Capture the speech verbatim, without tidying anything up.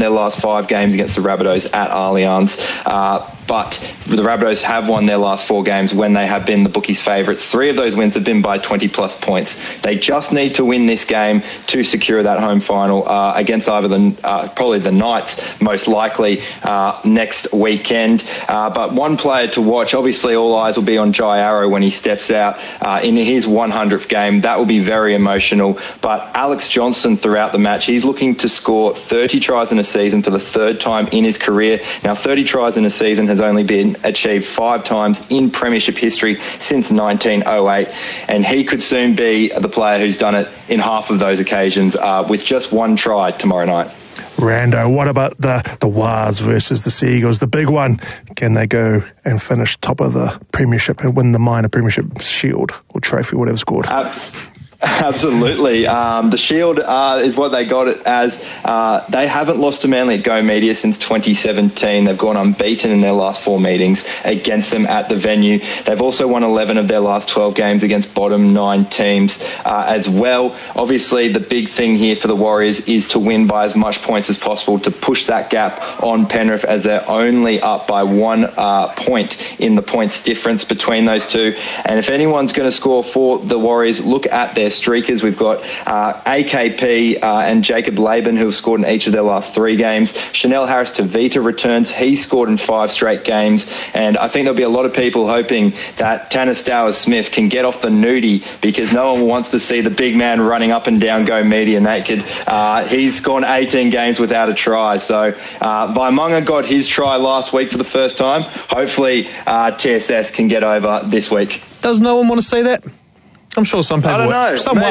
their last five games against the Rabbitohs at Allianz, uh, but the Rabbitohs have won their last four games when they have been the bookies' favourites. Three of those wins have been by twenty-plus points. They just need to win this game to secure that home final uh, against either the uh, probably the Knights, most likely uh, next weekend. Uh, but one player to watch, obviously all eyes will be on Jai Arrow when he steps out uh, in his one hundredth game. That will be very emotional. But Alex Johnston throughout the match, he's looking to score thirty tries in a season for the third time in his career. Now, thirty tries in a season has only been achieved five times in premiership history since nineteen oh eight, and he could soon be the player who's done it in half of those occasions uh, with just one try tomorrow night. Rando, what about the, the Wars versus the Seagulls? The big one, can they go and finish top of the premiership and win the minor premiership shield or trophy, whatever it's called? Uh, Absolutely. Um, the Shield uh, is what they got it as. Uh, they haven't lost to Manly at Go Media since twenty seventeen. They've gone unbeaten in their last four meetings against them at the venue. They've also won eleven of their last twelve games against bottom nine teams uh, as well. Obviously, the big thing here for the Warriors is to win by as much points as possible to push that gap on Penrith, as they're only up by one uh, point in the points difference between those two. And if anyone's going to score for the Warriors, look at their streakers. We've got uh, A K P uh, and Jacob Laban, who have scored in each of their last three games. Chanel Harris-Tavita returns. He scored in five straight games. And I think there'll be a lot of people hoping that Tanner Stowers-Smith can get off the nudie, because no one wants to see the big man running up and down Go Media naked. Uh, he's gone eighteen games without a try. So uh, Vaimunga got his try last week for the first time. Hopefully uh, T S S can get over this week. Does no one want to see that? I'm sure some people I don't know. Some